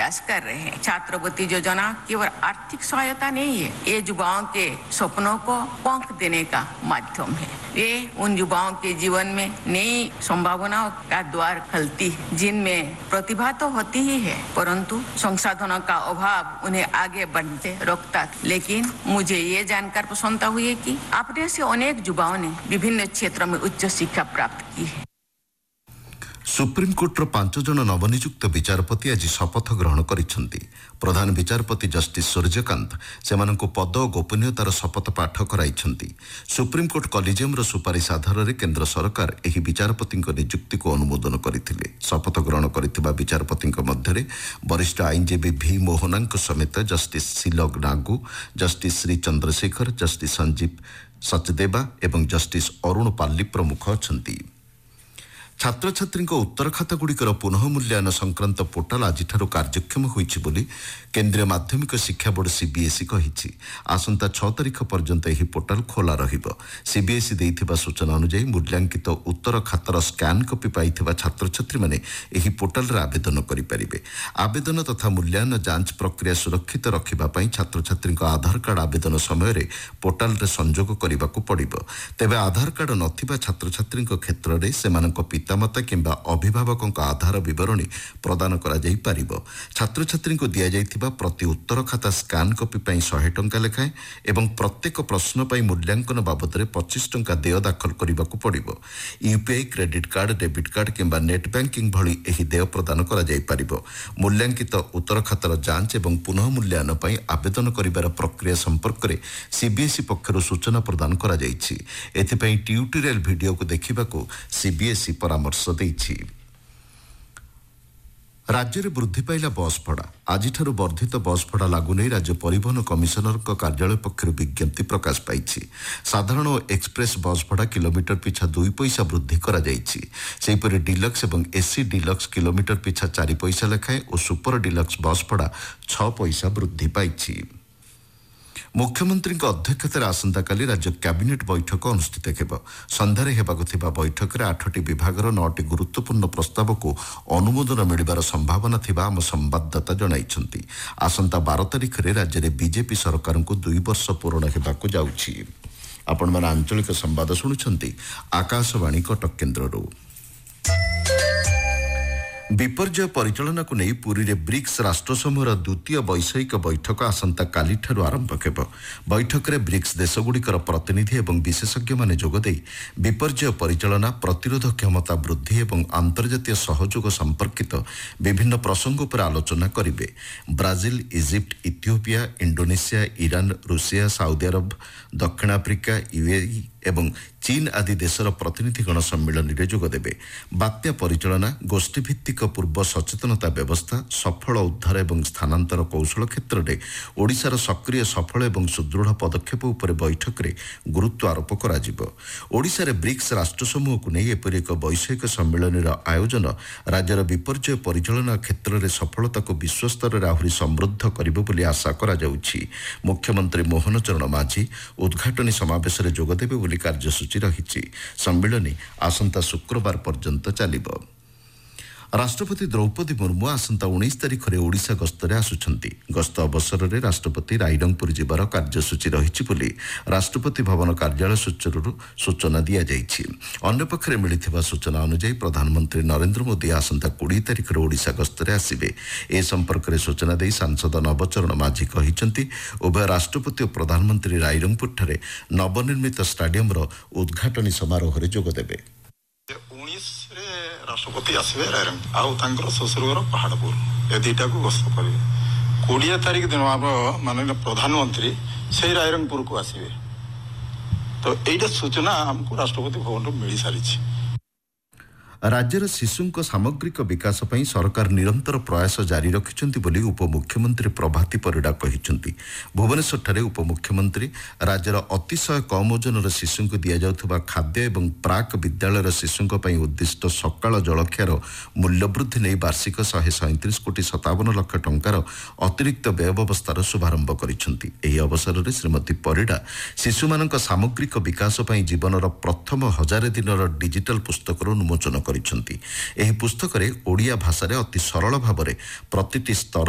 प्रयास कर रहे हैं। छात्रवृत्ति योजना केवल आर्थिक सहायता नहीं है, ये युवाओं के सपनों को पंख देने का माध्यम है। ये उन युवाओं के जीवन में नई संभावनाओं का द्वार खोलती है, जिनमें प्रतिभा तो होती ही है, परंतु संसाधनों का अभाव उन्हें आगे बढ़ते रोकता था। लेकिन मुझे ये जानकर प्रसन्नता हुई है कि अपने से अनेक युवाओं ने विभिन्न क्षेत्रों में उच्च शिक्षा प्राप्त की है। सुप्रीमकोर्टर 5 जन नवनियुक्त विचारपति आज शपथ ग्रहण करिसेंति। प्रधान विचारपति जस्टिस सूर्यकांत सेमानंको पद और गोपनीयतार शपथ पाठ कराइछंती। सुप्रीमकोर्ट कॉलेजियमर सुपारिश आधार में केंद्र सरकार एही विचारपति नियुक्ति को अनुमोदन करथिले। शपथ ग्रहण करिथिबा विचारपति मध्य वरिष्ठ आईनजीवी भी मोहना समेत justice Silag Nagu, justice Shri Chandrashekhar, justice Sanjeev Sachdeva एवं जस्टिस अरुण पाल्ली प्रमुख अछंती। छात्र छात्री उत्तर खाता गुड़िकर पुनः मूल्यांकन संक्रांत पोर्टाल आज कार्यक्षम होइछि बोली केंद्रीय माध्यमिक शिक्षा बोर्ड सीबीएसई कहिछि। आसंता 6 तारिख पर्यंत यह पोर्टाल खोला रहिबो। सीबीएसई देइथिबा सूचना अनुसार मूल्यांकित उत्तर खातार स्कैन कॉपी पाइथिबा छात्र छात्री माने एही पोर्टाल रे आवेदन करि परिबे। आवेदन तथा मूल्यांकन जांच प्रक्रिया सुरक्षित रखिबा पई छात्र छात्री आधार कार्ड आवेदन समय रे पोर्टाल रे संयोग करिबाकू पड़िबो। तेबे आधार कार्ड नथिबा छात्र छात्री क्षेत्र रे सेमानक पितामाता किंबा अभिभावकों आधार विवरणी प्रदान करा जाई पारिबो। छात्र छात्री को दिया जाइथिबा प्रति उत्तर खाता स्कैन कॉपी पई 100 टंका लेखाएं एवं प्रत्येक प्रश्न पई मूल्यांकन बाबद 25 टंका देय दाखल करिबाकू पड़िबो। UPI, credit card, debit card किंबा नेट बैंकिंग भली एही देय प्रदान करा जाई पारिबो। मूल्यांकित उत्तर खातार जांच एवं पुनः मूल्यांकन पई आवेदन करिबार प्रक्रिया संपर्क रे सीबीएसई पक्षरु सूचना प्रदान करा जाइछि। एथिपई ट्यूटोरियल वीडियो को देखिबाकू सीबीएसई परामर्श देइछि। राज्य में वृद्धि पाइला बस भड़ा। आज वर्धित बस भड़ा लागू नहीं राज्य परिवहन कमिशनर कार्यालय पक्षर विज्ञप्ति प्रकाश पाई। साधारण और एक्सप्रेस बस भड़ा किलोमीटर पिछा 2 पैसा वृद्धि करा जाइछि। सेहीपरि डिलक्स एवं एसी डिलक्स किलोमीटर पिछा 4 पैसा लेखाएं और सुपर डिलक्स बस भड़ा 6 पैसा वृद्धि पाई। मुख्यमंत्री अध्यक्षतार आसंताकाली राज्य कैबिनेट बैठक अनुष्ठित हेब। संध्यारे हेबाकु थिबा बैठक में 8टी विभागर 9टी गुरुत्वपूर्ण प्रस्ताव को अनुमोदन मिलिबार संभावना थिबा आम संवाददाता जणाइछंती। आसंता 12 तारिख में राज्य में बीजेपी सरकार को 2 वर्ष पूर्ण हेबाकु जाउछि। आपण माने आंचलिक संवाद शुणुछंती आकाशवाणी कटक केन्द्ररू। विपर्यय परिचालना को नहीं पुरी रे ब्रिक्स राष्ट्र समूहर द्वितीय वैषयिक बैठक आसंता काली ठारू आरंभ हेब। बैठक में ब्रिक्स देशगुड़िकर प्रतिनिधि एवं विशेषज्ञ माने जोगदे विपर्यय परिचालना, प्रतिरोध क्षमता वृद्धि एवं अंतर्जातीय सहयोग संपर्कित विभिन्न प्रसंग पर आलोचना करिवे। Brazil, Egypt, Ethiopia, Indonesia, Iran, Russia, Saudi अरब, दक्षिण आफ्रिका, यूएई एवं चीन आदि देशर प्रतिनिधिगण सम्मेलन में जोगदेवे। बात्या परिचालना, गोष्ठीभित्तिक पूर्व सचेतनता व्यवस्था, सफल उद्धार एवं स्थानांतर कौशल क्षेत्र में ओडिशार सक्रिय सफल एवं सुदृढ़ पदक्षेप उपर बैठक में गुरुत्व आरोप कराजिबो। ओडिशा रे ब्रिक्स राष्ट्र समूह को नहीं एपरि एक वैषयिक सम्मेलन आयोजन राज्यर विपर्यय परिचालना क्षेत्र में सफलता को विश्वस्तर में आहुरी समृद्ध करिबो बोली आशा करा जाउछि। मुख्यमंत्री मोहन चरण माझी उद्घाटनी समावेश में जोगदेवे बोली कार्यसूची रही। सम्मेलनी आसंता शुक्रवार पर्यंत चलिबो। राष्ट्रपति द्रौपदी मुर्मू आसंता 19 तारिख में ओडिशा गस्तरे आसुछंती। गस्त अवसर में राष्ट्रपति रायरंगपुर जिबार कार्यसूची रही बोली राष्ट्रपति भवन कार्यालय सूत्रରୁ सूचना दिया जाइछि। अन्य पक्षरे मिलिथिबा सूचना अनुसार प्रधानमंत्री नरेंद्र मोदी आसंता 20 तारिख में ओडिशा गस्तरे आसिबे। ए संपर्क में सूचना दे सांसद नवचरण माझी कहिसंती उभय राष्ट्रपति और प्रधानमंत्री रायरंगपुर ठारे नवनिर्मित स्टाडियम रो उद्घाटनी समारोह रे जोग देबे। 19 रे राष्ट्रपति आसबे रायरंगपुर आउ तांकर ससुरघर पहाड़पुर ए दुईटा को गस्त करेंगे। 20 तारिख दिन आप माननीय प्रधानमंत्री से रायरंगपुर को आसबे। तो यही सूचना हमको राष्ट्रपति भवन मिल सारी। राज्यर शिशुंक सामग्रिक विकास पई सरकार निरंतर प्रयास जारी रखिछंती बोली उपमुख्यमंत्री प्रभाती परिडा कहिछंती। भुवनेश्वर ठारे उपमुख्यमंत्री राज्यर अतिशय कम ओजनर शिशुंक दिया जाउथबा खाद्य एवं प्राक विद्यालयर शिशुंक पई उद्दिष्ट सकाळ जलक्षार मूल्य वृद्धि नै वार्षिक 137 कोटी 57 लाख टंकार अतिरिक्त व्यय व्यवस्थार शुभारंभ करिछंती। एही अवसर रे श्रीमती परिडा शिशुमानक सामग्रिक विकास पई जीवनर प्रथम 1000 दिनर डिजिटल पुस्तक उन्मोचन करिछंती। एही पुस्तक रे ओडिया भाषा रे अति सरल भाबरे प्रतिटी स्तर